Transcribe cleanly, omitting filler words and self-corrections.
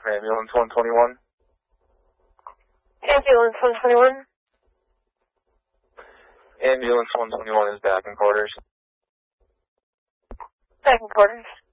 Ambulance 121. Ambulance 121. Ambulance 121 is back in quarters. Back in quarters.